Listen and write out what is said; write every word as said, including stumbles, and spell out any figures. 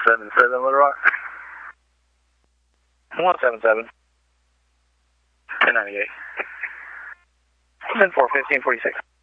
seven seven, Little Rock. one seven seven. ten ninety-eight. ten four, fifteen forty-six.